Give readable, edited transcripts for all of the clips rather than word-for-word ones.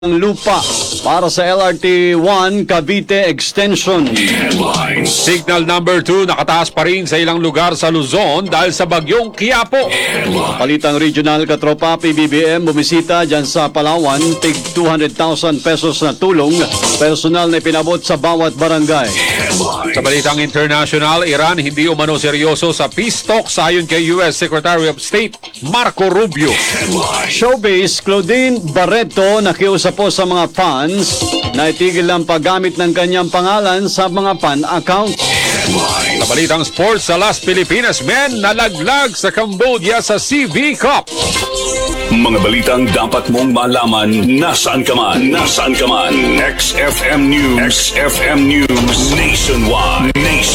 ng lupa para sa LRT-1 Cavite Extension. Signal number 2 nakataas pa rin sa ilang lugar sa Luzon dahil sa bagyong Quiapo. Palitang regional katropa, PBBM bumisita dyan sa Palawan, tig 200,000 pesos na tulong, personal na pinabot sa bawat barangay. Sa balitang international, Iran hindi umano seryoso sa peace talks ayon kay US Secretary of State Marco Rubio. Showbiz, Claudine Barreto nakiusap po sa mga fans na itigil ang paggamit ng kanyang pangalan sa mga fan accounts. Sa balitang sports, sa Las Pilipinas men nalaglag sa Cambodia sa CV Cup. Mga balitang dapat mong malaman nasaan ka man. XFM News. XFM News Nationwide.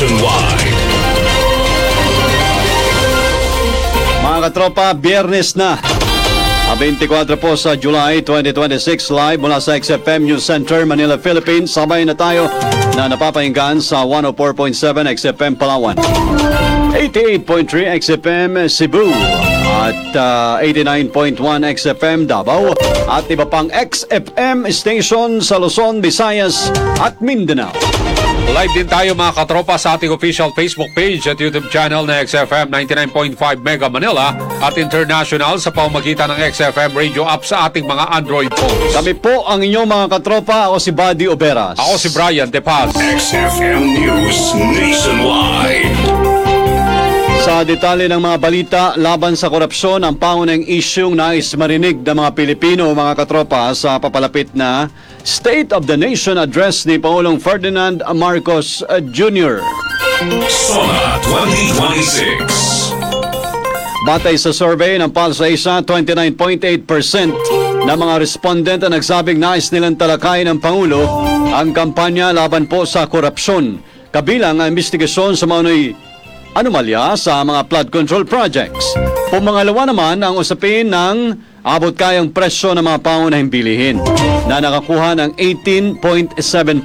Mga katropa, Biyernes na. 24 po sa July 2026, live mula sa XFM News Center, Manila, Philippines. Sabay na tayo na napapahinggan sa 104.7 XFM Palawan, 88.3 XFM Cebu, at 89.1 XFM Davao, at iba pang XFM station sa Luzon, Visayas at Mindanao. Live din tayo mga katropa sa ating official Facebook page at YouTube channel na XFM 99.5 Mega Manila at international sa pamamagitan ng XFM radio app sa ating mga Android phones. Kami po ang inyong mga katropa. Ako si Buddy Oberas. Ako si Brian De Paz. XFM News Nationwide. Sa detalye ng mga balita laban sa korupsyon, ang pangunahing isyung nais marinig ng mga Pilipino, mga katropa, sa papalapit na State of the Nation Address ni Pangulong Ferdinand Marcos Jr. SONA 2026. Batay sa survey ng PulseAsia, 29.8% ng mga respondent ang nagsabing nais nilang talakayin ng Pangulo ang kampanya laban po sa korupsyon, kabilang ang investigasyon sa mga anomalya sa mga flood control projects. Pumangalawa naman ang usapin ng abot kayang presyo ng mga pangunahing bilihin na nakakuha ng 18.7%,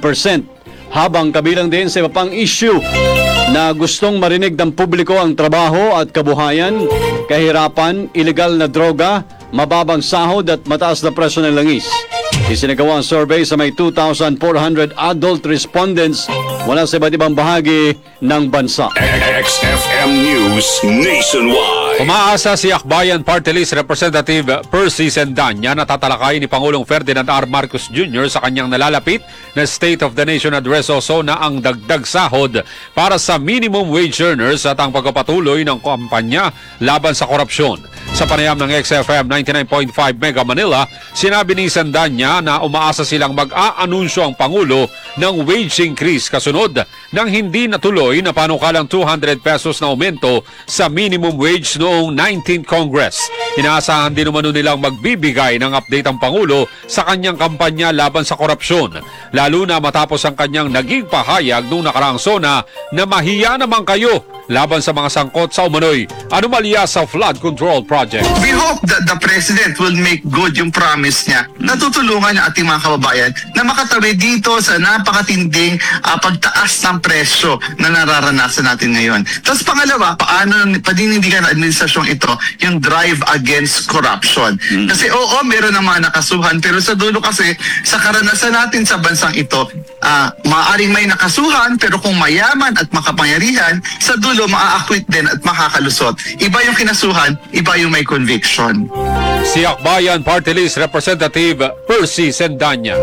habang kabilang din sa iba pang issue na gustong marinig ng publiko ang trabaho at kabuhayan, kahirapan, ilegal na droga, mababang sahod at mataas na presyo ng langis. Isinagawa ang survey sa may 2,400 adult respondents mula sa iba't ibang bahagi ng bansa. XFM News Nationwide. Umaasa si Akbayan Party List Representative Percy Sendanya na tatalakayin ni Pangulong Ferdinand R. Marcos Jr. sa kanyang nalalapit na State of the Nation Address o SONA ang dagdag sahod para sa minimum wage earners at ang pagpapatuloy ng kampanya laban sa korupsyon. Sa panayam ng XFM 99.5 Mega Manila, sinabi ni Sendanya na umaasa silang mag-aanunsyo ang Pangulo ng wage increase kasunod ng hindi natuloy na panukalang 200 pesos na aumento sa minimum wage noong 19th Congress. Inaasahan din umano nilang magbibigay ng update ang Pangulo sa kanyang kampanya laban sa korupsyon, lalo na matapos ang kanyang naging pahayag noong nakaraang SONA na mahiya naman kayo laban sa mga sangkot sa umano'y anomalya sa flood control project. We hope that the President will make good yung promise niya na tutulungan ang ating mga kababayan na makatawid dito sa napakatinding pagtaas ng presyo na nararanasan natin ngayon. Tapos pangalawa, paano padinindigan ng administrasyong ito yung drive against corruption. Kasi oo, meron ng mga nakasuhan, pero sa dulo kasi, sa karanasan natin sa bansang ito, maaaring may nakasuhan, pero kung mayaman at makapangyarihan, sa dulo maa-acquit din at makakalusot. Iba yung kinasuhan, iba yung may conviction. Si Akbayan Party List Representative Percy Sendanya.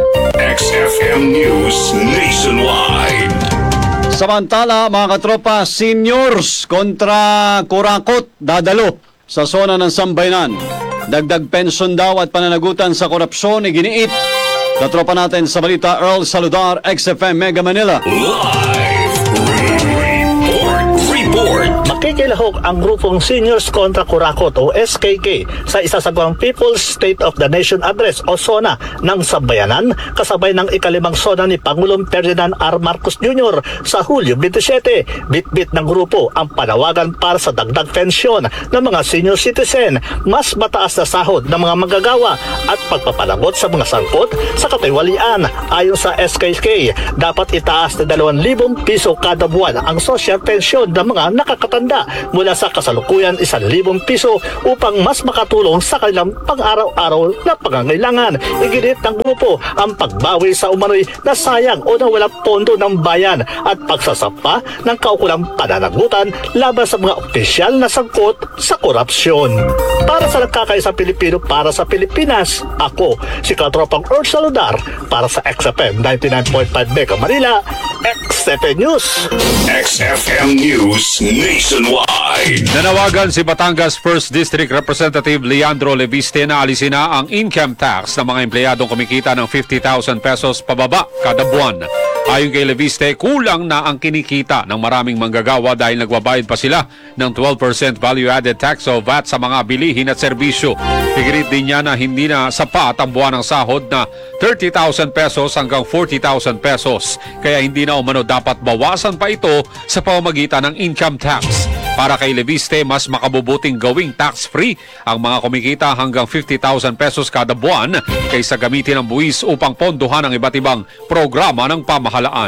XFM News Nationwide. Samantala, mga katropa, seniors kontra kurakot dadalo sa SONA ng Sambayanan. Dagdag pension daw at pananagutan sa korupsyon iginiit. Katropa natin sa balita, Earl Saludar, XFM Mega Manila. Report. Makikilahok ang grupong Seniors Contra Kurakot o SKK sa isasagawang People's State of the Nation Address o SONA ng Sambayanan kasabay ng ikalimang SONA ni Pangulong Ferdinand R. Marcos Jr. sa Hulyo 27. Bitbit ng grupo ang panawagan para sa dagdag pensyon ng mga senior citizen, mas mataas na sahod ng mga manggagawa at pagpapalagot sa mga sangkot sa katiwalian. Ayon sa SKK, dapat itaas na 2,000 piso kada buwan ang social pension ng mga nakakatanda. handa mula sa kasalukuyan 1,000 piso upang mas makatulong sa kanilang pang-araw-araw na pangangailangan. Iginit ng grupo ang pagbawi sa umano'y nasayang o nawalang pondo ng bayan at pagsasampa ng kaukulang pananagutan laban sa mga opisyal na sangkot sa korupsyon. Para sa nagkakaisang Pilipino, para sa Pilipinas, ako si Katropang Earl Saludar para sa XFM 99.5 Mega Manila, XFM News. XFM News Nationwide. Nanawagan si Batangas 1st District Representative Leandro Leviste na alisin na ang income tax ng mga empleyadong kumikita ng 50,000 pesos pababa kada buwan. Ayon kay Leviste, kulang na ang kinikita ng maraming manggagawa dahil nagbabayad pa sila ng 12% value-added tax o VAT sa mga bilihin at serbisyo. Iginit din niya na hindi na sapat ang buwan ng sahod na 30,000 pesos hanggang 40,000 pesos. Kaya hindi na umano dapat bawasan pa ito sa pamamagitan ng income tax. Para kay Leviste, mas makabubuting gawing tax-free ang mga kumikita hanggang 50,000 pesos kada buwan kaysa gamitin ang buwis upang pondohan ang iba't ibang programa ng pamahalaan.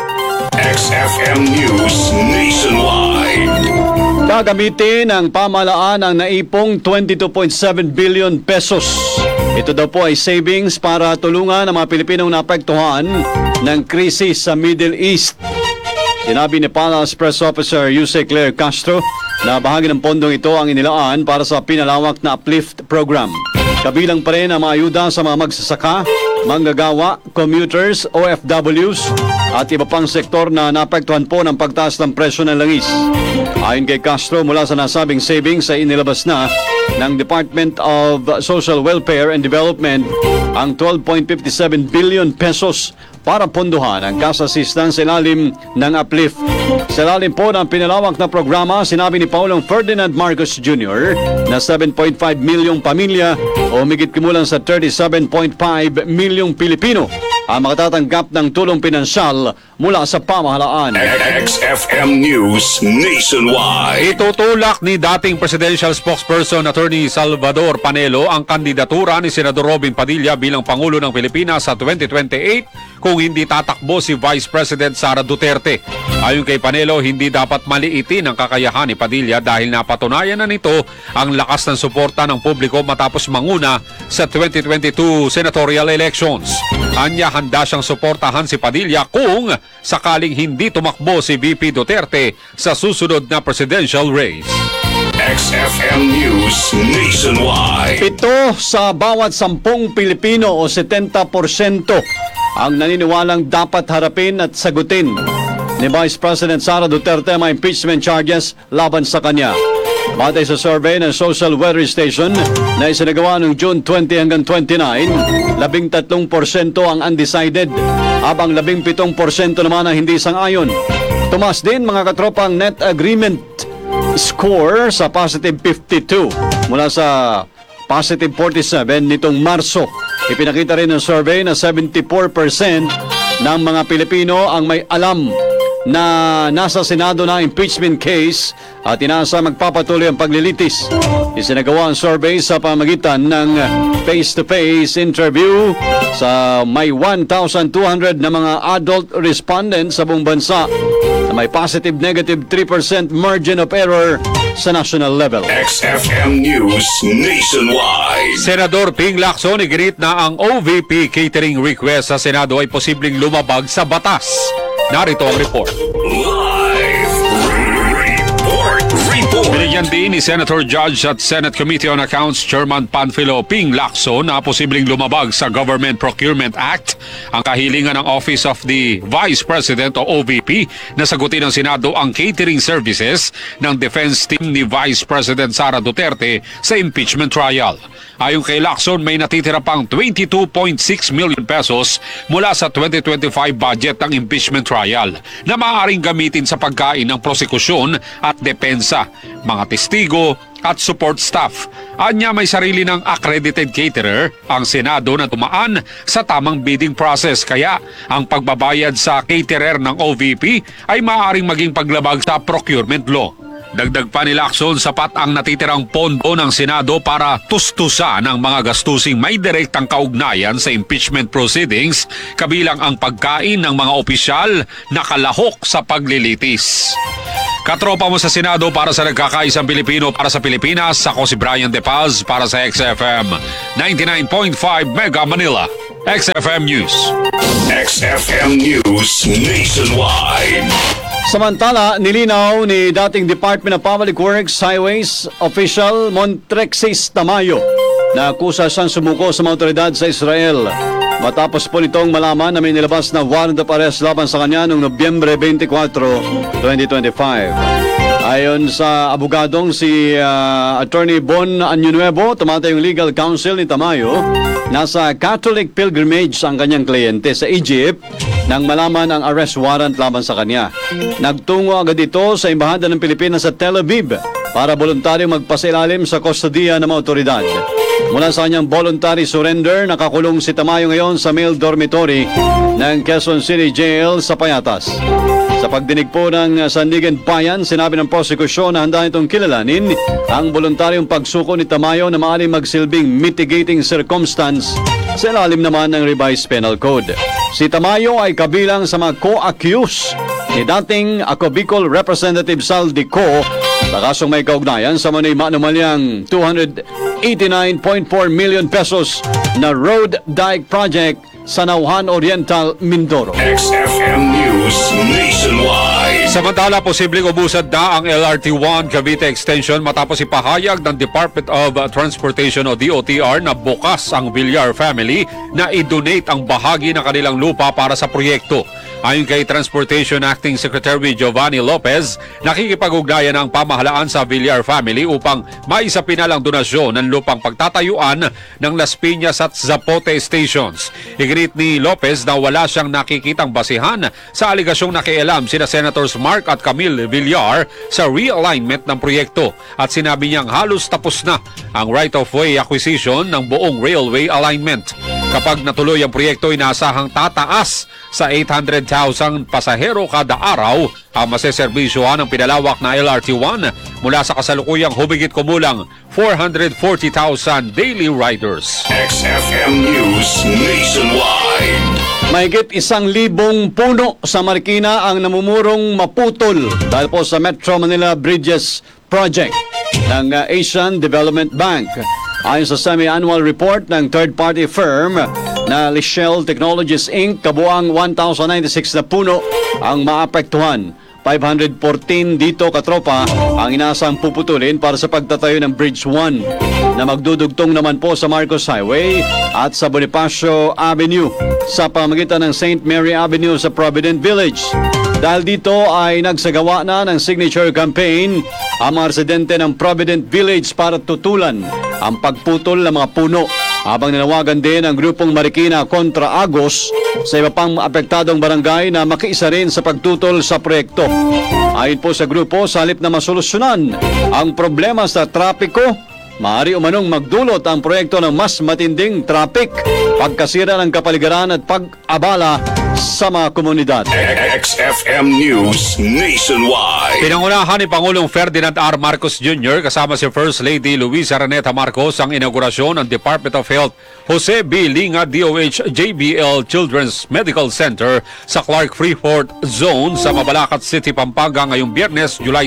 XFM News Nationwide. Gagamitin ng pamahalaan ang naipong 22.7 billion pesos. Ito daw po ay savings para tulungan ang mga Pilipinong naapektuhan ng krisis sa Middle East. Sinabi ni Palace Press Officer Jose Claire Castro na bahagi ng pondong ito ang inilaan para sa pinalawak na uplift program. Kabilang pa rin ang mga ayuda sa mga magsasaka, manggagawa, commuters, OFWs at iba pang sektor na naapektuhan po ng pagtaas ng presyo ng langis. Ayon kay Castro, mula sa nasabing savings ay inilabas na ng Department of Social Welfare and Development ang 12.57 billion pesos para pondohan ang cash assistance sa ilalim ng uplift. Sa ilalim po ng pinalawak na programa, sinabi ni Pangulong Ferdinand Marcos Jr. na 7.5 milyong pamilya o higit kumulang sa 37.5 milyong Pilipino ang makatatanggap ng tulong pinansyal mula sa pamahalaan. XFM News Nationwide. Itutulak ni dating Presidential Spokesperson Attorney Salvador Panelo ang kandidatura ni Senador Robin Padilla bilang Pangulo ng Pilipinas sa 2028 kung hindi tatakbo si Vice President Sara Duterte. Ayon kay Panelo, hindi dapat maliitin ang kakayahan ni Padilla dahil napatunayan na nito ang lakas ng suporta ng publiko matapos manguna sa 2022 senatorial elections. Anya, handa siyang suportahan si Padilla kung sakaling hindi tumakbo si VP Duterte sa susunod na presidential race. XFM News Nationwide. 7 sa bawat 10 Pilipino o 70% ang naniniwalang dapat harapin at sagutin ni Vice President Sara Duterte ang mga impeachment charges laban sa kanya. Batay sa survey ng Social Weather Station na isinagawa noong June 20 hanggang 29, 13% ang undecided, habang 17% naman ang hindi sang-ayon. Tumas din mga katropang net agreement score sa positive 52 mula sa positive 47 nitong Marso. Ipinakita rin ng survey na 74% ng mga Pilipino ang may alam na nasa Senado na impeachment case at inaasa magpapatuloy ang paglilitis. Isinagawa ang survey sa pamagitan ng face-to-face interview sa may 1,200 na mga adult respondents sa buong bansa na may positive-negative 3% margin of error sa national level. XFM News Nationwide. Senador Ping Lacson iginit na ang OVP catering request sa Senado ay posibleng lumabag sa batas. Narito ang report. Live report. Binigyan din ni Senator Judge at Senate Committee on Accounts Chairman Panfilo Ping Lacson na posibleng lumabag sa Government Procurement Act ang kahilingan ng Office of the Vice President o OVP na sagutin ng Senado ang catering services ng defense team ni Vice President Sara Duterte sa impeachment trial. Ayon kay Lacson, may natitira pang 22.6 million pesos mula sa 2025 budget ng impeachment trial na maaaring gamitin sa pagkain ng prosekusyon at depensa, mga testigo at support staff. Anya, may sarili ng accredited caterer ang Senado na tumaan sa tamang bidding process, kaya ang pagbabayad sa caterer ng OVP ay maaaring maging paglabag sa procurement law. Dagdag pa ni Lacson, sapat ang natitirang pondo ng Senado para tustusan ang mga gastusing may direktang kaugnayan sa impeachment proceedings, kabilang ang pagkain ng mga opisyal na kalahok sa paglilitis. Katropa mo sa Senado para sa nagkakaisang Pilipino para sa Pilipinas. Ako si Brian De Paz para sa XFM 99.5 Mega Manila. XFM News. XFM News Nationwide. Samantala, nilinaw ni dating Department of Public Works Highways official Montrexis Tamayo na akusa siyang sumuko sa mga otoridad sa Israel. Matapos po nitong malaman na may nilabas na warrant of arrest laban sa kanya noong Nobyembre 24, 2025. Ayon sa abogadong si Attorney Bon Añonuevo, tumatayong legal counsel ni Tamayo, nasa Catholic pilgrimage ang kanyang kliyente sa Egypt nang malaman ang arrest warrant laban sa kanya. Nagtungo agad ito sa Embahada ng Pilipinas sa Tel Aviv para voluntaryong magpasailalim sa kustodiya ng mga otoridad. Mula sa kanyang voluntary surrender, nakakulong si Tamayo ngayon sa male dormitory ng Quezon City Jail sa Payatas. Sa pagdinig po ng Sandigan Bayan, sinabi ng prosekusyon na handa itong kilalanin ang voluntaryong pagsuko ni Tamayo na maaaring magsilbing mitigating circumstance sa ilalim naman ng revised penal code. Si Tamayo ay kabilang sa mga co-accused ni dating Ako Bicol Representative Saldi Co sa kasong may kaugnayan sa manay manumalyang 289.4 million pesos na road dike project sa Nauhan Oriental, Mindoro. XFM News Nationwide. Samantala, posibleng ubusad na ang LRT-1 Cavite Extension matapos ipahayag ng Department of Transportation o DOTR na bukas ang Villar family na i-donate ang bahagi ng kanilang lupa para sa proyekto. Ayon kay Transportation Acting Secretary Giovanni Lopez, nakikipag-ugnayan ang pamahalaan sa Villar family upang maisapinal ang donasyon ng lupang pagtatayuan ng Las Piñas at Zapote stations. Iginit ni Lopez na wala siyang nakikitang basihan sa aligasyong nakialam sina Senators Mark at Camille Villar sa realignment ng proyekto at sinabi niyang halos tapos na ang right-of-way acquisition ng buong railway alignment. Kapag natuloy ang proyekto, inaasahang tataas sa 800,000 pasahero kada araw ang maseserbisyohan ng pinalawak na LRT-1 mula sa kasalukuyang humigit kumulang 440,000 daily riders. XFM News Nationwide. Mahigit 1,000 puno sa Marikina ang namumurong maputol dahil po sa Metro Manila Bridges Project ng Asian Development Bank. Ayon sa semi-annual report ng third-party firm na Lichelle Technologies Inc., kabuang 1,096 na puno ang maapektuhan. 514 dito katropa ang inaasang puputulin para sa pagtatayo ng Bridge 1 na magdudugtong naman po sa Marcos Highway at sa Bonifacio Avenue sa pamamagitan ng St. Mary Avenue sa Provident Village. Dahil dito ay nagsagawa na ng signature campaign ang mga residente ng Provident Village para tutulan ang pagputol ng mga puno habang nanawagan din ang grupong Marikina kontra Agos sa iba pang apektadong barangay na makiisa rin sa pagtutol sa proyekto. Ayon po sa grupo, sa halip na masolusyonan ang problema sa trapiko, maaari umanong magdulot ang proyekto ng mas matinding traffic, pagkasira ng kapaligiran at pag-abala sa mga komunidad. XFM News Nationwide. Pinangunahan ni Pangulong Ferdinand R. Marcos Jr. kasama si First Lady Luisa Araneta Marcos ang inaugurasyon ng Department of Health Jose B. Linga DOH JBL Children's Medical Center sa Clark Freeport Zone sa Mabalacat City, Pampanga ngayong Biyernes, July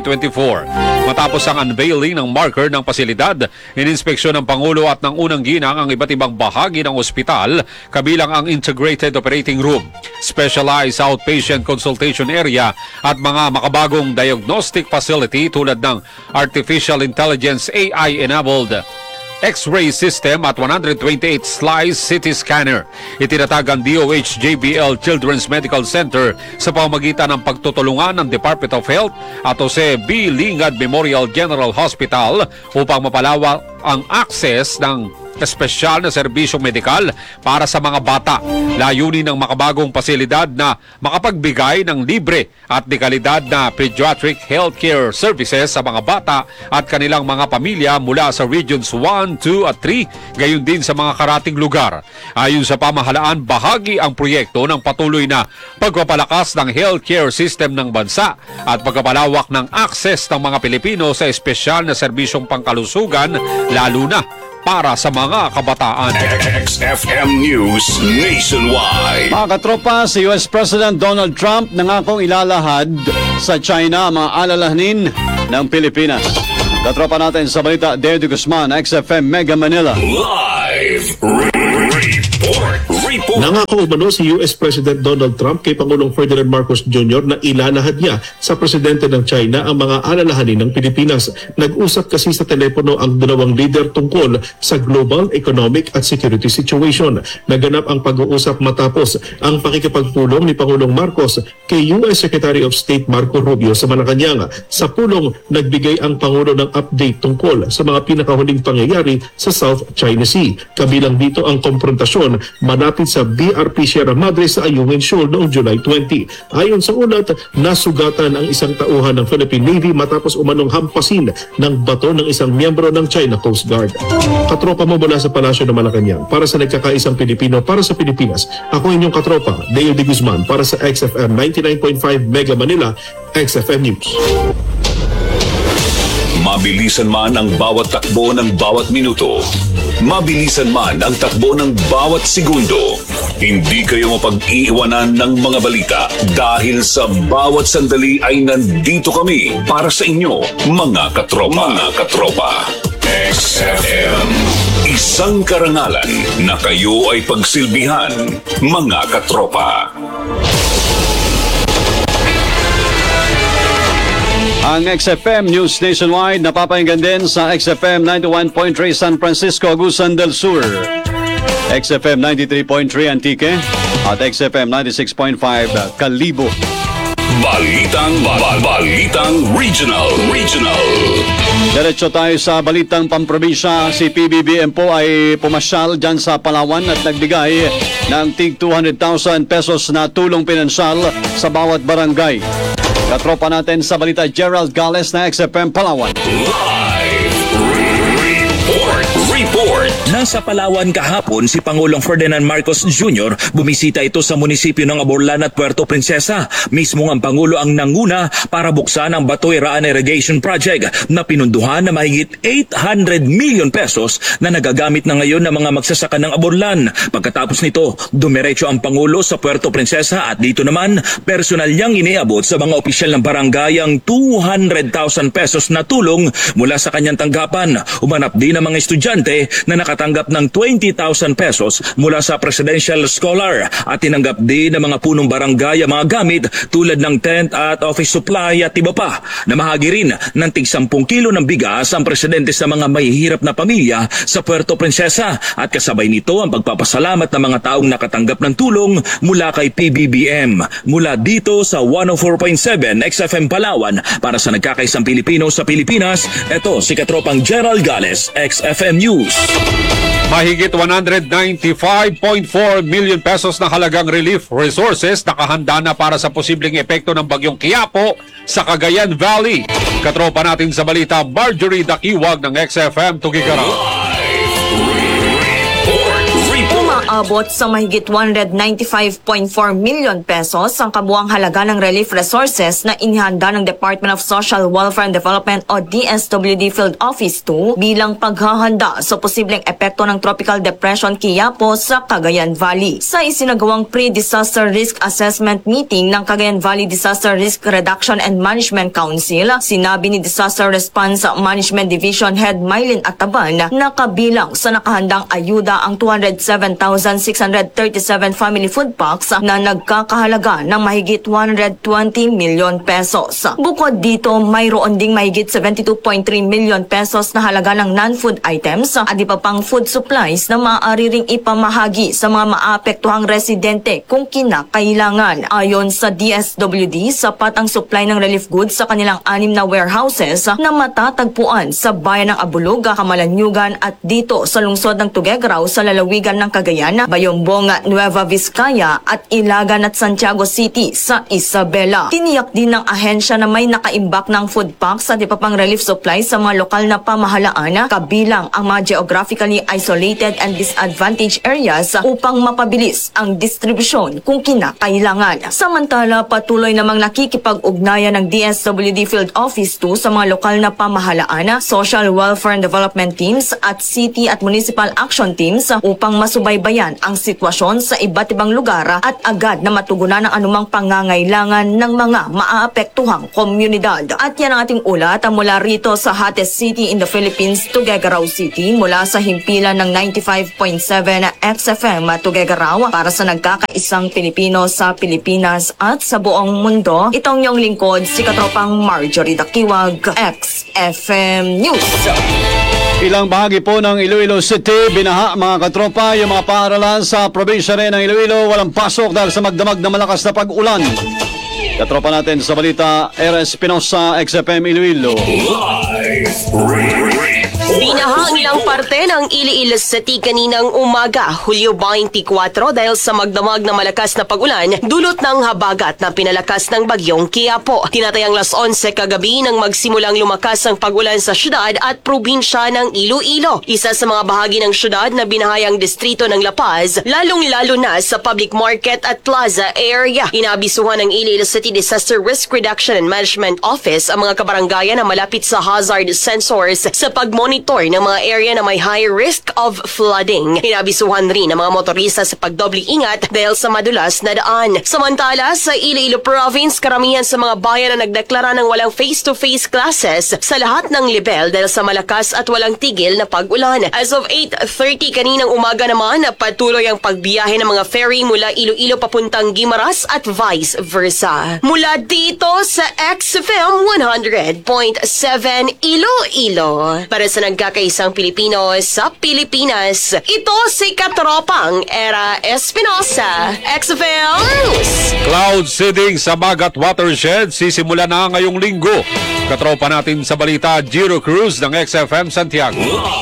24. Matapos ang unveiling ng marker ng pasilidad, ininspeksyon ng Pangulo at ng unang ginang ang iba't ibang bahagi ng ospital, kabilang ang Integrated Operating Room, Specialized Outpatient Consultation Area at mga makabagong diagnostic facility tulad ng Artificial Intelligence AI-enabled X-ray system at 128 slice CT scanner. Itinatag ang DOH JBL Children's Medical Center sa pamamagitan ng pagtutulungan ng Department of Health at Jose B. Lingad Memorial General Hospital upang mapalawak ang access ng espesyal na serbisyong medikal para sa mga bata. Layunin ng makabagong pasilidad na makapagbigay ng libre at dekalidad na pediatric healthcare services sa mga bata at kanilang mga pamilya mula sa Regions 1, 2 at 3, gayon din sa mga karating lugar. Ayon sa pamahalaan, bahagi ang proyekto ng patuloy na pagpapalakas ng healthcare system ng bansa at pagpapalawak ng access ng mga Pilipino sa espesyal na serbisyong pangkalusugan, lalo na para sa mga kabataan. XFM News Nationwide. Mga katropa, si US President Donald Trump nangakong ilalahad sa China ang mga alalahanin ng Pilipinas. Katropa natin sa balita, David Guzman, XFM Mega Manila. Live report. Nangako umano si US President Donald Trump kay Pangulong Ferdinand Marcos Jr. na ilalahad niya sa presidente ng China ang mga alalahanin ng Pilipinas. Nag-usap kasi sa telepono ang dalawang leader tungkol sa global economic at security situation. Naganap ang pag-uusap matapos ang pakikipagpulong ni Pangulong Marcos kay US Secretary of State Marco Rubio sa Malacanang. Sa pulong, nagbigay ang Pangulo ng update tungkol sa mga pinakahuling pangyayari sa South China Sea. Kabilang dito ang konfrontasyon malapit sa BRP Sierra Madre sa Ayungin Shoal noong July 20. Ayon sa ulat, nasugatan ang isang tauhan ng Philippine Navy matapos umanong hampasin ng bato ng isang miyembro ng China Coast Guard. Katropa mo mula sa Palasyo ng Malacanang para sa nagkakaisang Pilipino para sa Pilipinas. Ako inyong katropa, Deo de Guzman para sa XFM 99.5 Mega Manila, XFM News. Mabilisan man ang bawat takbo ng bawat minuto. Mabilisan man ang takbo ng bawat segundo. Hindi kayo mapag-iiwanan ng mga balita dahil sa bawat sandali ay nandito kami para sa inyo, mga katropa. Mga katropa. XFM. Isang karangalan na kayo ay pagsilbihan, mga katropa. Ang XFM News Nationwide napapakinggan din sa XFM 91.3 San Francisco, Agusan del Sur, XFM 93.3 Antique at XFM 96.5 Kalibo. Balitang Regional. Diretso tayo sa balitang pamprobinsya. Si PBBM po ay pumasyal dyan sa Palawan at nagbigay ng tig 200,000 pesos na tulong pinansyal sa bawat barangay. Katropa natin sa balita, Gerald Gales na XFM Palawan. Report. Nasa Palawan kahapon si Pangulong Ferdinand Marcos Jr. Bumisita ito sa munisipyo ng Aborlan at Puerto Princesa. Mismo ang Pangulo ang nanguna para buksan ang Batoy Raan Irrigation Project na pinunduhan na mahigit 800 million pesos na nagagamit na ngayon ng mga magsasaka ng Aborlan. Pagkatapos nito, dumiretso ang Pangulo sa Puerto Princesa at dito naman, personal niyang iniabot sa mga opisyal ng barangay ang 200,000 pesos na tulong mula sa kanyang tanggapan. Umanap din ang mga estudyante na nakatanggap ng 20,000 pesos mula sa Presidential Scholar at tinanggap din ng mga punong barangay ang mga gamit tulad ng tent at office supply at iba pa. Namahagi rin ng tig 10 kilo ng bigas ang presidente sa mga mahihirap na pamilya sa Puerto Princesa at kasabay nito ang pagpapasalamat ng mga taong nakatanggap ng tulong mula kay PBBM. Mula dito sa 104.7 XFM Palawan para sa nagkakaisang Pilipino sa Pilipinas, ito si Katropang Gerald Gales, XFM News. Mahigit 195.4 million pesos na halagang relief resources nakahanda na para sa posibleng epekto ng bagyong Quiapo sa Cagayan Valley. Katropa natin sa balita, Marjorie Dakiwag ng XFM Tugigaraw. Umaabot sa mahigit 195.4 million pesos ang kabuang halaga ng relief resources na inihanda ng Department of Social Welfare and Development o DSWD Field Office 2 bilang paghahanda sa posibleng epekto ng Tropical Depression Quiapo sa Cagayan Valley. Sa isinagawang pre-disaster risk assessment meeting ng Cagayan Valley Disaster Risk Reduction and Management Council, sinabi ni Disaster Response Management Division Head Mylene Ataban na kabilang sa nakahandang ayuda ang 207,637 family food packs na nagkakahalaga ng mahigit 120 million pesos. Bukod dito, mayroon ding mahigit 72.3 million pesos na halaga ng non-food items at iba pang food supplies na maaari ring ipamahagi sa mga maapektuhang residente kung kinakailangan. Ayon sa DSWD, sapat ang supply ng relief goods sa kanilang 6 na warehouses na matatagpuan sa bayan ng Abuluga, Kamalanyugan at dito sa lungsod ng Tuguegarao sa lalawigan ng Cagayan Cagayan, Bayombong, Nueva Vizcaya at Ilagan at Santiago City sa Isabela. Tiniyak din ng ahensya na may nakaimbak ng food packs at iba pang relief supplies sa mga lokal na pamahalaan, kabilang ang mga geographically isolated and disadvantaged areas upang mapabilis ang distribusyon kung kinakailangan. Samantala, patuloy namang nakikipag-ugnayan ng DSWD Field Office 2 sa mga lokal na pamahalaan, social welfare and development teams at city at municipal action teams upang masubaybayan ang sitwasyon sa iba't ibang lugar at agad na matugunan ang anumang pangangailangan ng mga maaapektuhang komunidad. At yan ang ating ulat mula rito sa hottest city in the Philippines, Tuguegarao City, mula sa himpilan ng 95.7 XFM Tuguegarao para sa nagkakaisang Pilipino sa Pilipinas at sa buong mundo. Itong yung lingkod, si Katropang Marjorie Dakiwag, XFM News. Ilang bahagi po ng Iloilo City, binaha mga katropa, yung mga paaralan sa probinsya rin ng Iloilo, walang pasok dahil sa magdamag na malakas na pag-ulan. Katropa natin sa balita, RS Pinosa, XFM Iloilo. Binaha ang ilang parte ng Iloilo City kaninang umaga, Hulyo 24 dahil sa magdamag na malakas na pag-ulan dulot ng habagat na pinalakas ng bagyong Quiapo. Tinatayang 11 kagabi nang magsimulang lumakas ang pag-ulan sa syudad at probinsya ng Iloilo. Isa sa mga bahagi ng syudad na binahayang distrito ng La Paz, lalong-lalo na sa public market at plaza area. Inabisuhan ng Iloilo City Disaster Risk Reduction and Management Office ang mga kabaranggayan na malapit sa hazard sensors sa pagmonitor ng mga area na may high risk of flooding. Inabisuhan rin ang mga motorista sa pagdobling ingat dahil sa madulas na daan. Samantala, sa Iloilo Province, karamihan sa mga bayan na nagdeklara ng walang face-to-face classes sa lahat ng level dahil sa malakas at walang tigil na pag-ulan. As of 8:30 kaninang umaga naman, patuloy ang pagbiyahe ng mga ferry mula Iloilo papuntang Guimaras at vice versa. Mula dito sa XFM 100.7 Iloilo. Para sa nagkakaisang Pilipino sa Pilipinas, ito si Katropang Era Espinosa, XFM News. Cloud seeding sa Magat Watershed sisimula na ngayong linggo. Katropa natin sa balita, Giro Cruz ng XFM Santiago.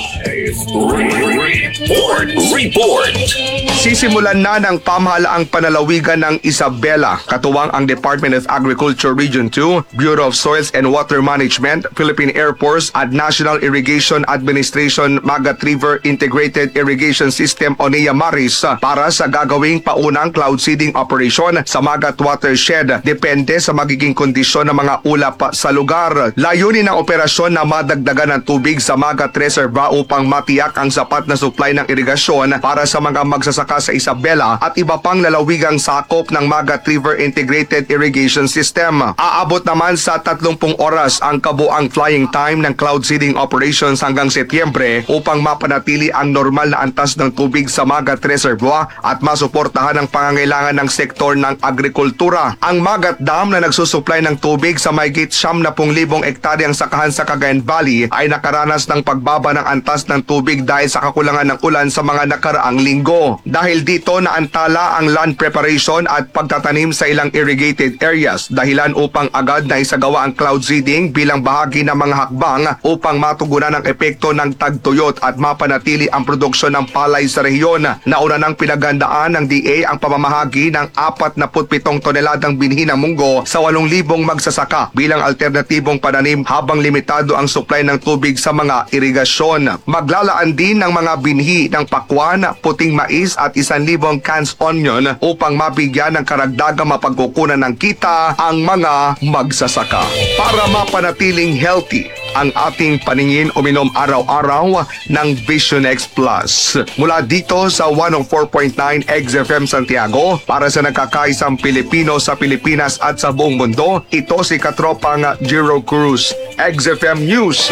Report. Sisimulan na ng pamahalaang panalawigan ng Isabela, katuwang ang Department of Agriculture Region 2, Bureau of Soils and Water Management, Philippine Air Force at National Irrigation Administration Magat River Integrated Irrigation System o NIA Maris para sa gagawing paunang cloud seeding operation sa Magat Watershed depende sa magiging kondisyon ng mga ulap sa lugar. Layunin ng operasyon na madagdagan ng tubig sa Magat Reserva upang matiyak ang sapat na supply ng irigasyon para sa mga magsasaka sa Isabela at iba pang lalawigang sakop ng Magat River Integrated Irrigation System. Aabot naman sa 30 oras ang kabuang flying time ng cloud seeding operations hanggang Setyembre upang mapanatili ang normal na antas ng tubig sa Magat Reservoir at masuportahan ang pangangailangan ng sektor ng agrikultura. Ang Magat Dam na nagsusupply ng tubig sa mahigit 70,000 ektaryang sakahan sa Cagayan Valley ay nakaranas ng pagbaba ng antas ng tubig dahil sa kakulangan ng ulan sa mga nakaraang linggo. Dahil dito naantala ang land preparation at pagtatanim sa ilang irrigated areas, dahilan upang agad na isagawa ang cloud seeding bilang bahagi ng mga hakbang upang matugunan ang epekto ng tagtuyot at mapanatili ang produksyon ng palay sa rehiyon. Nauna nang pinaghandaan ng DA ang pamamahagi ng 47 toneladang binhi ng munggo sa 8,000 magsasaka bilang alternatibong pananim habang limitado ang supply ng tubig sa mga irigasyon. Maglalaan din ng mga binhi ng pakwan, puting mais at 1,000 cans onion upang mabigyan ng karagdagang mapagkukunan ng kita ang mga magsasaka. Para mapanatiling healthy ang ating paningin, uminom araw-araw ng Visionex Plus. Mula dito sa 104.9 XFM Santiago, para sa nagkakaisang Pilipino sa Pilipinas at sa buong mundo, ito si Katropang Giro Cruz, XFM News.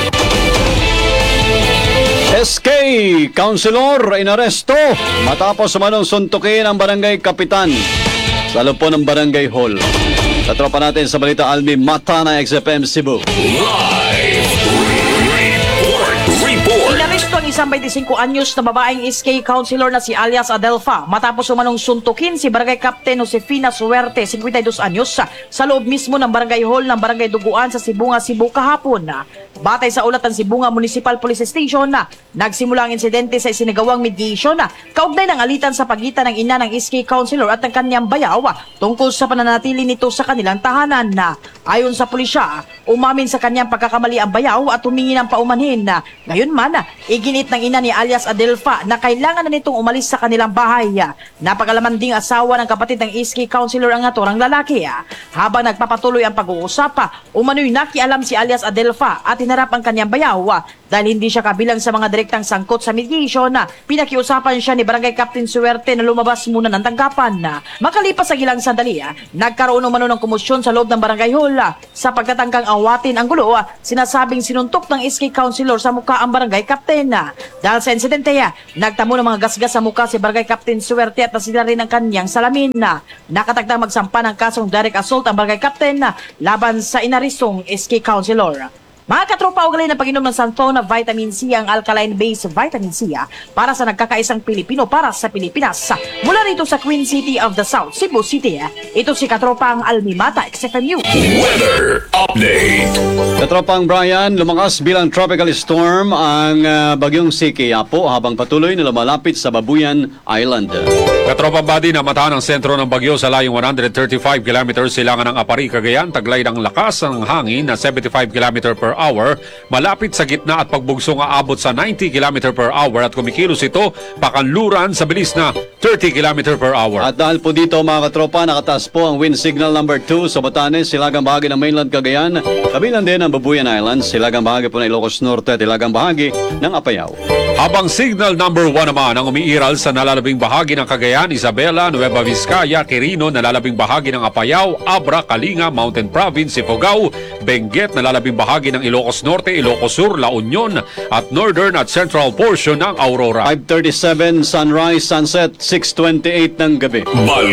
SK Councilor inaresto matapos manong suntukin ang barangay kapitan sa loob po ng barangay hall. Katropa natin sa balita, Almi Mata na XFM Cebu. Report. Inaresto ang isang 25 anyos na babaeng SK councilor na si alias Adelfa matapos umanong suntukin si Barangay Captain Josefina Suerte, 52 anyos, sa loob mismo ng Barangay Hall ng Barangay Duguan sa Sibunga, Cebu kahapon. Batay sa ulat ng Sibunga Municipal Police Station, nagsimula ang insidente sa isinagawang mediation kaugnay ng alitan sa pagitan ng ina ng SK councilor at ng kanyang bayaw tungkol sa pananatili nito sa kanilang tahanan. Ayon sa pulisya, umamin sa kanyang pagkakamali ang bayaw at humingi ng paumanhin. Gayunman, iginit ng ina ni alias Adelfa na kailangan na nitong umalis sa kanilang bahay. Napakalaman ding asawa ng kapatid ng SK councilor ang naturang lalaki. Habang nagpapatuloy ang pag-uusap, umano'y nakialam si alias Adelfa at hinarap ang kanyang bayaw dahil hindi siya kabilang sa mga direktang sangkot sa mediation. Pinakiusapan siya ni Barangay Captain Suerte na lumabas muna ng tanggapan. Makalipas sa ilang sandali, nagkaroon umano ng komosyon sa loob ng Barangay Hall sa pagtatangkang awatin ang gulo. Sinasabing sinuntok ng SK councilor sa mukha ang Barangay Captain. Dahil sa insidente, nagtamo ng mga gasgas sa mukha si Barangay Captain Suerte at nasira rin ang kanyang salamin. Nakatagdang magsampa ng kasong direct assault ang Barangay Captain laban sa inaristong SK councilor. Mga katropa, ugalay ng pag-inom ng Santon na vitamin C ang alkaline-based vitamin C para sa nagkakaisang Pilipino para sa Pilipinas. Mula rito sa Queen City of the South, Cebu City, ito si katropang Almimata, XFM News. Weather update. Katropang Brian, lumakas bilang tropical storm ang bagyong Siki Apo habang patuloy na lumalapit sa Babuyan Island. Katropang Buddy, namatahan ang sentro ng bagyo sa layong 135 km silangan ng Apari, Cagayan. Taglay ng lakas ng hangin na 75 km per hour, malapit sa gitna at pagbugsong aabot sa 90 km per hour at kumikilos ito pakanluran sa bilis na 30 km per hour. At dahil po dito mga katropa, nakataas po ang wind signal number 2 sa Batanes, silagang bahagi ng mainland Cagayan, kabilang din ang Babuyan Islands, silagang bahagi po ng Ilocos Norte at silagang bahagi ng Apayao. Habang signal number 1 naman ang umiiral sa nalalabing bahagi ng Cagayan, Isabela, Nueva Vizcaya, Quirino, nalalabing bahagi ng Apayao, Abra, Kalinga, Mountain Province, Ifugao, Benguet, nalalabing bahagi ng Ilocos Norte, Ilocos Sur, La Union at northern at central portion ng Aurora. 5:37 sunrise, sunset, 6:28 ng gabi.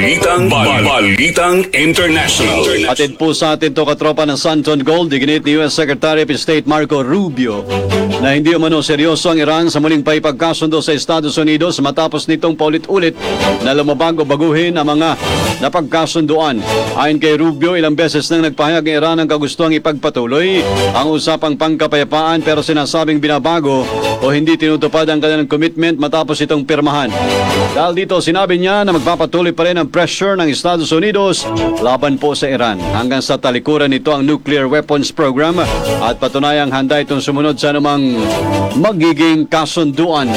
Balitang International. Atid po sa atin to katropa ng Santon Gold, diginit ni U.S. Secretary of State Marco Rubio na hindi umano seryoso ang Iran sa muling paipagkasundo sa Estados Unidos matapos nitong paulit-ulit na lumabag o baguhin ang mga napagkasunduan. Ayon kay Rubio, ilang beses nang nagpahayag ang Iran ng kagustuhang ipagpatuloy ang usapang pangkapayapaan pero sinasabing binabago o hindi tinutupad ang kanilang commitment matapos itong pirmahan. Dahil dito, sinabi niya na magpapatuloy pa rin ang pressure ng Estados Unidos laban po sa Iran hanggang sa talikuran nito ang nuclear weapons program at patunayang handa itong sumunod sa anumang magiging kasunduan.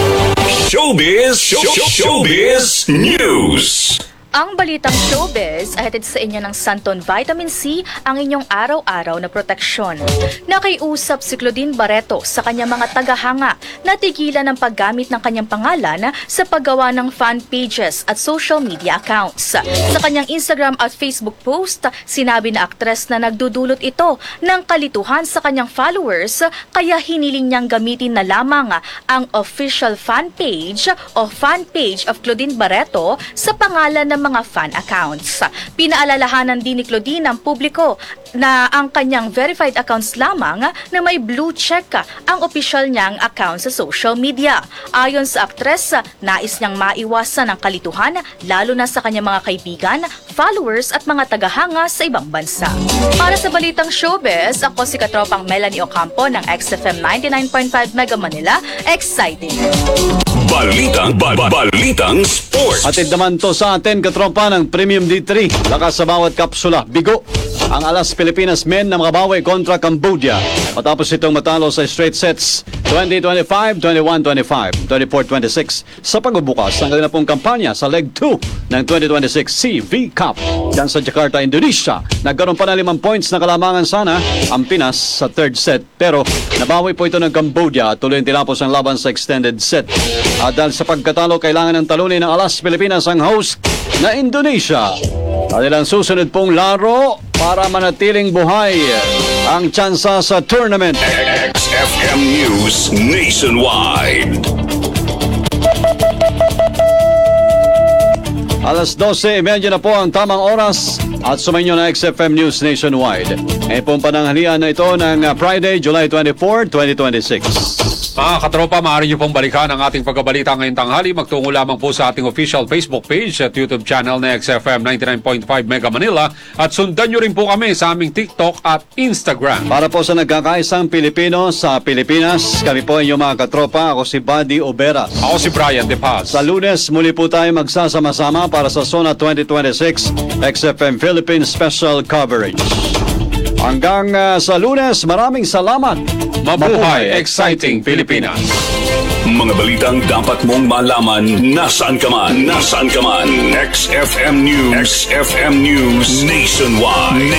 Showbiz News. Ang balitang showbiz ay hatid sa inyo ng Santon Vitamin C, ang inyong araw-araw na proteksyon. Nakiusap si Claudine Barreto sa kanyang mga tagahanga na tigilan ang paggamit ng kanyang pangalan sa paggawa ng fan pages at social media accounts. Sa kanyang Instagram at Facebook post, sinabi na aktres na nagdudulot ito ng kalituhan sa kanyang followers kaya hiniling niyang gamitin na lamang ang official fan page o fan page of Claudine Barreto sa pangalan ng mga fan accounts. Pinaalalahanan din ni Claudine ang publiko na ang kanyang verified accounts lamang na may blue check ang official niyang account sa social media. Ayon sa aktres, nais niyang maiwasan ang kalituhan lalo na sa kanyang mga kaibigan, followers at mga tagahanga sa ibang bansa. Para sa balitang showbiz, ako si katropang Melanie Ocampo ng XFM 99.5 Mega Manila. Exciting! Balitang Sports. Atid naman to sa atin katropa ng Premium D3. Lakas sa bawat kapsula. Bigo ang Alas Pilipinas men na makabawi kontra Cambodia matapos itong matalo sa straight sets 20-25, 21-25, 24-26 sa pagbubukas ng kanilang pong kampanya sa Leg 2 ng 2026 CV Cup dyan sa Jakarta, Indonesia. Nagkaroon pa ng 5 points na kalamangan sana ang Pinas sa third set pero nabawi po ito ng Cambodia at tuloy tinapos ang laban sa extended set. At dahil sa pagkatalo, kailangan ng talunin ng Alas Pilipinas ang host na Indonesia. Kanilang susunod pong laro para manatiling buhay ang tsansa sa tournament. XFM News Nationwide. Alas 12:30 na po ang tamang oras at sumainyo na XFM News Nationwide. Ngayon pong pananghalian na ito ng Friday, July 24, 2026. Mga katropa, maaari niyo pong balikan ang ating pagkabalita ngayong tanghali. Magtungo lamang po sa ating official Facebook page at YouTube channel na XFM 99.5 Mega Manila at sundan niyo rin po kami sa aming TikTok at Instagram. Para po sa nagkakaisang Pilipino sa Pilipinas, kami po inyong mga katropa. Ako si Buddy Oberas. Ako si Brian De Paz. Sa Lunes, muli po tayo magsasama-sama para sa SONA 2026 XFM Philippines Special Coverage. Hanggang sa Lunes, maraming salamat. Mabuhay, exciting Pilipinas. Mga balitang dapat mong malaman nasaan ka man. XFM News. XFM News Nationwide.